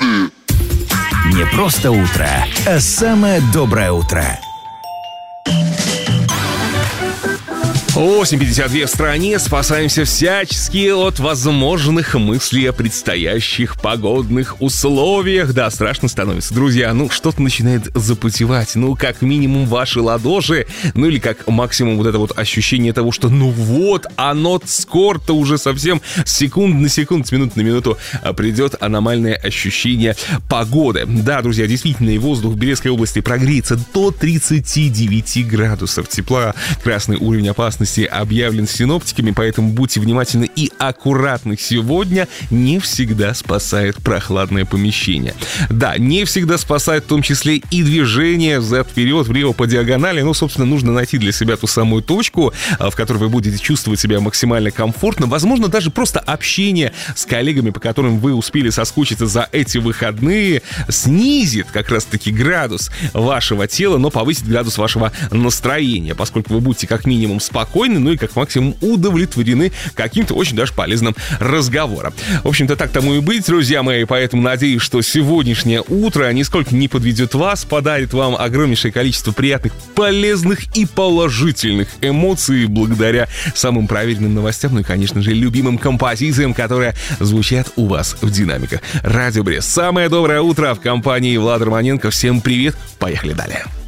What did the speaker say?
Не просто утро, а самое доброе утро. 8:52 в стране. Спасаемся всячески от возможных мыслей о предстоящих погодных условиях. Да, страшно становится. Друзья, что-то начинает запотевать. Как минимум ваши ладоши. Или как максимум вот это вот ощущение того, что оно скоро-то уже совсем с секунд на секунду, с минуты на минуту придет аномальное ощущение погоды. Да, друзья, действительно, и воздух в Белецкой области прогреется до 39 градусов тепла. Красный уровень опасности объявлен синоптиками, поэтому будьте внимательны и аккуратны сегодня. Не всегда спасает прохладное помещение. Да, не всегда спасает в том числе и движение взад-вперед, влево по диагонали. Собственно, нужно найти для себя ту самую точку, в которой вы будете чувствовать себя максимально комфортно. Возможно, даже просто общение с коллегами, по которым вы успели соскучиться за эти выходные, снизит как раз-таки градус вашего тела, но повысит градус вашего настроения, поскольку вы будете как минимум спокойны, и как максимум удовлетворены каким-то очень даже полезным разговором. В общем-то, так тому и быть, друзья мои, поэтому надеюсь, что сегодняшнее утро нисколько не подведет вас, подарит вам огромнейшее количество приятных, полезных и положительных эмоций благодаря самым проверенным новостям, и, конечно же, любимым композициям, которые звучат у вас в динамиках. Радио Брест. Самое доброе утро в компании Влада Романенко. Всем привет, поехали далее.